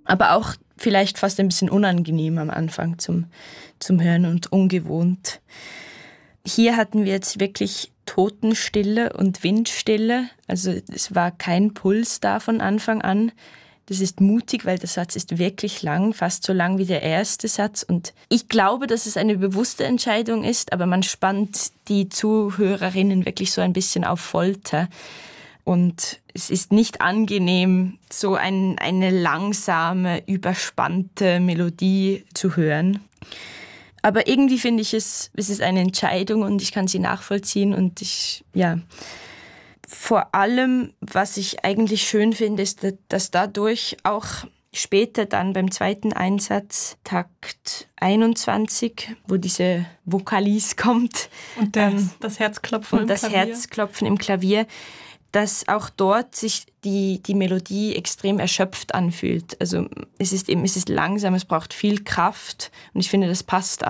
aber auch vielleicht fast ein bisschen unangenehm am Anfang zum Hören und ungewohnt. Hier hatten wir jetzt wirklich Totenstille und Windstille, also es war kein Puls da von Anfang an. Das ist mutig, weil der Satz ist wirklich lang, fast so lang wie der erste Satz. Und ich glaube, dass es eine bewusste Entscheidung ist, aber man spannt die Zuhörerinnen wirklich so ein bisschen auf Folter. Und es ist nicht angenehm, so eine langsame, überspannte Melodie zu hören. Aber irgendwie finde ich es ist eine Entscheidung und ich kann sie nachvollziehen. Und vor allem, was ich eigentlich schön finde, ist, dass dadurch auch später dann beim zweiten Einsatz, Takt 21, wo diese Vokalis kommt. Und das Herzklopfen und das Herzklopfen im Klavier, dass auch dort sich die Melodie extrem erschöpft anfühlt. Also es ist langsam, es braucht viel Kraft und ich finde, das passt